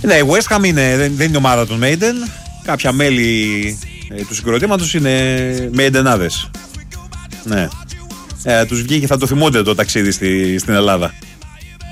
Ναι, η West Ham δεν είναι ομάδα των Maiden. Κάποια μέλη του συγκροτήματος είναι Maidenάδες. Ναι. Τους βγήκε, θα το θυμούνται το ταξίδι στην Ελλάδα.